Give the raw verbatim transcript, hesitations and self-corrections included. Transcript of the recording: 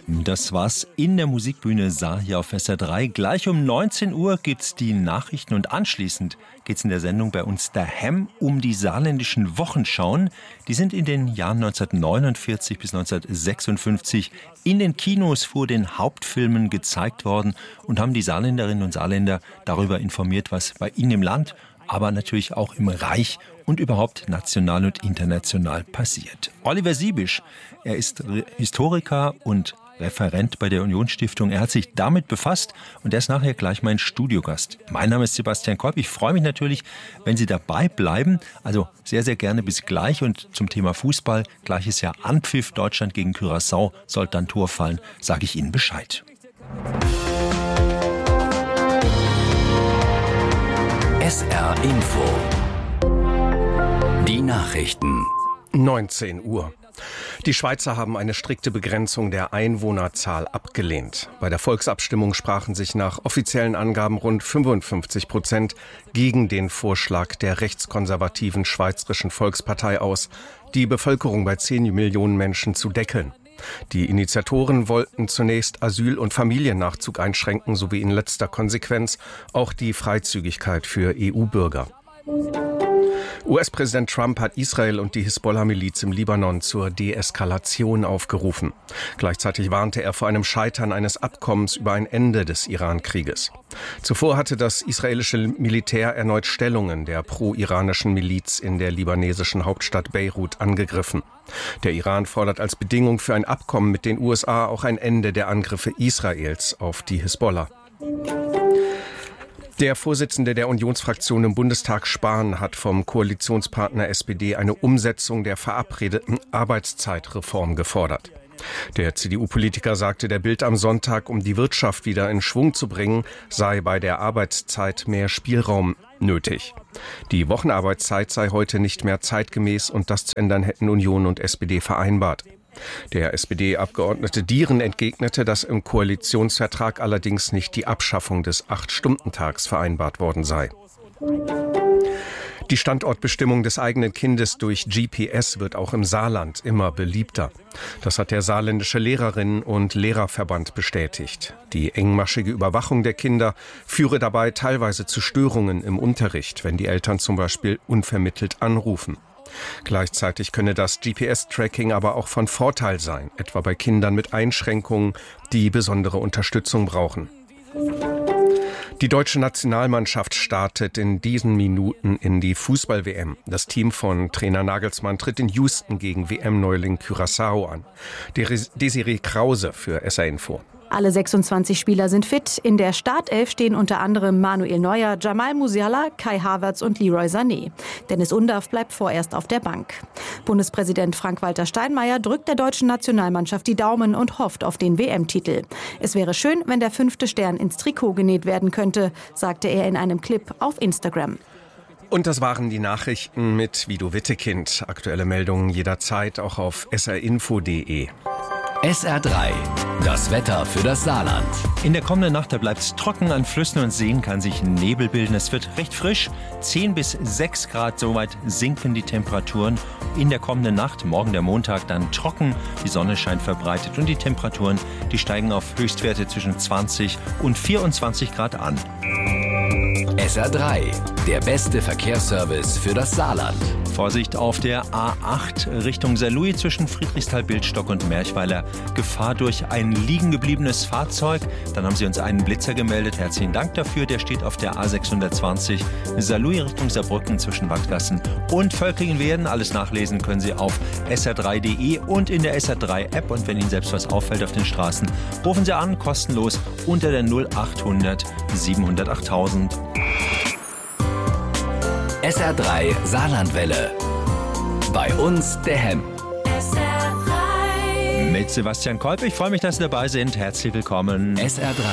Das war's in der Musikbühne Saar hier auf S R drei. Gleich um neunzehn Uhr gibt's die Nachrichten und anschließend geht's in der Sendung bei uns daheim um die saarländischen Wochenschauen. Die sind in den Jahren neunzehnhundertneunundvierzig bis neunzehnhundertsechsundfünfzig in den Kinos vor den Hauptfilmen gezeigt worden und haben die Saarländerinnen und Saarländer darüber informiert, was bei ihnen im Land, aber natürlich auch im Reich und überhaupt national und international passiert. Oliver Siebisch, er ist Historiker und Referent bei der Unionsstiftung. Er hat sich damit befasst und er ist nachher gleich mein Studiogast. Mein Name ist Sebastian Kolb. Ich freue mich natürlich, wenn Sie dabei bleiben. Also sehr, sehr gerne bis gleich. Und zum Thema Fußball, gleich ist ja Anpfiff, Deutschland gegen Curaçao, sollte dann Tor fallen, sage ich Ihnen Bescheid. S R Info. Die Nachrichten. neunzehn Uhr. Die Schweizer haben eine strikte Begrenzung der Einwohnerzahl abgelehnt. Bei der Volksabstimmung sprachen sich nach offiziellen Angaben rund fünfundfünfzig Prozent gegen den Vorschlag der rechtskonservativen Schweizerischen Volkspartei aus, die Bevölkerung bei zehn Millionen Menschen zu deckeln. Die Initiatoren wollten zunächst Asyl- und Familiennachzug einschränken, sowie in letzter Konsequenz auch die Freizügigkeit für E U-Bürger. U S-Präsident Trump hat Israel und die Hisbollah-Miliz im Libanon zur Deeskalation aufgerufen. Gleichzeitig warnte er vor einem Scheitern eines Abkommens über ein Ende des Iran-Krieges. Zuvor hatte das israelische Militär erneut Stellungen der pro-iranischen Miliz in der libanesischen Hauptstadt Beirut angegriffen. Der Iran fordert als Bedingung für ein Abkommen mit den U S A auch ein Ende der Angriffe Israels auf die Hisbollah. Der Vorsitzende der Unionsfraktion im Bundestag, Spahn, hat vom Koalitionspartner S P D eine Umsetzung der verabredeten Arbeitszeitreform gefordert. Der C D U-Politiker sagte der Bild am Sonntag, um die Wirtschaft wieder in Schwung zu bringen, sei bei der Arbeitszeit mehr Spielraum nötig. Die Wochenarbeitszeit sei heute nicht mehr zeitgemäß und das zu ändern hätten Union und S P D vereinbart. Der S P D-Abgeordnete Dieren entgegnete, dass im Koalitionsvertrag allerdings nicht die Abschaffung des Acht-Stunden-Tags vereinbart worden sei. Die Standortbestimmung des eigenen Kindes durch G P S wird auch im Saarland immer beliebter. Das hat der saarländische Lehrerinnen- und Lehrerverband bestätigt. Die engmaschige Überwachung der Kinder führe dabei teilweise zu Störungen im Unterricht, wenn die Eltern zum Beispiel unvermittelt anrufen. Gleichzeitig könne das G P S-Tracking aber auch von Vorteil sein, etwa bei Kindern mit Einschränkungen, die besondere Unterstützung brauchen. Die deutsche Nationalmannschaft startet in diesen Minuten in die Fußball-W M. Das Team von Trainer Nagelsmann tritt in Houston gegen W M-Neuling Curaçao an. Desiree Krause für S R Info. Alle sechsundzwanzig Spieler sind fit. In der Startelf stehen unter anderem Manuel Neuer, Jamal Musiala, Kai Havertz und Leroy Sané. Dennis Undaff bleibt vorerst auf der Bank. Bundespräsident Frank-Walter Steinmeier drückt der deutschen Nationalmannschaft die Daumen und hofft auf den W M-Titel. Es wäre schön, wenn der fünfte Stern ins Trikot genäht werden könnte, sagte er in einem Clip auf Instagram. Und das waren die Nachrichten mit Vido Wittekind. Aktuelle Meldungen jederzeit auch auf s r info punkt d e. S R drei. Das Wetter für das Saarland. In der kommenden Nacht bleibt es trocken. An Flüssen und Seen kann sich Nebel bilden. Es wird recht frisch. zehn bis sechs Grad, soweit sinken die Temperaturen. In der kommenden Nacht, morgen der Montag, dann trocken. Die Sonne scheint verbreitet und die Temperaturen, die steigen auf Höchstwerte zwischen zwanzig und vierundzwanzig Grad an. S R drei. Der beste Verkehrsservice für das Saarland. Vorsicht auf der A acht Richtung Saarlouis zwischen Friedrichsthal-Bildstock und Merchweiler. Gefahr durch ein liegen gebliebenes Fahrzeug. Dann haben Sie uns einen Blitzer gemeldet. Herzlichen Dank dafür. Der steht auf der A sechshundertzwanzig Saarlouis Richtung Saarbrücken zwischen Wattgassen und Völklingen-Werden. Alles nachlesen können Sie auf s r drei punkt d e und in der S R drei App. Und wenn Ihnen selbst was auffällt auf den Straßen, rufen Sie an, kostenlos unter der null achthundert siebenhundert achttausend. S R drei Saarlandwelle. Bei uns der Hem. Mit Sebastian Kolb. Ich freue mich, dass Sie dabei sind. Herzlich willkommen. S R drei.